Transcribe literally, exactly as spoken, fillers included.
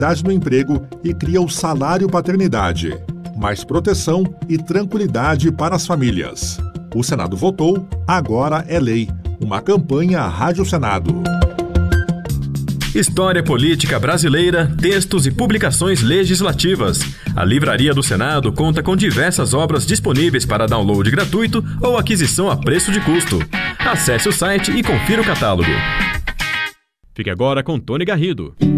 estabilidade no emprego e cria o salário paternidade. Mais proteção e tranquilidade para as famílias. O Senado votou, agora é lei. Uma campanha Rádio Senado. História política brasileira, textos e publicações legislativas. A Livraria do Senado conta com diversas obras disponíveis para download gratuito ou aquisição a preço de custo. Acesse o site e confira o catálogo. Fique agora com Tony Garrido.